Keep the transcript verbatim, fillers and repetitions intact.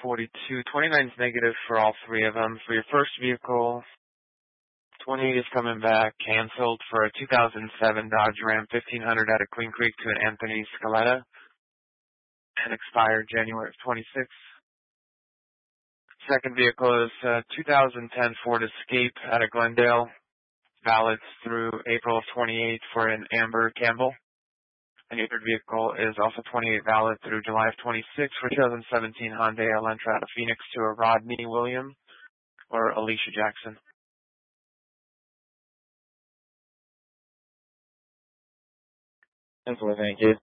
forty-two. twenty-nine is negative for all three of them. For your first vehicle, twenty-eight is coming back, canceled for a two thousand seven Dodge Ram fifteen hundred out of Queen Creek to an Anthony Scaletta and expired January of twenty-six. Second vehicle is a two thousand ten Ford Escape out of Glendale, valid through April of twenty-eight for an Amber Campbell. And your third vehicle is also twenty-eight, valid through July of twenty-six for two thousand seventeen Hyundai Elantra out of Phoenix to a Rodney Williams or Alicia Jackson. Definitely, thank you.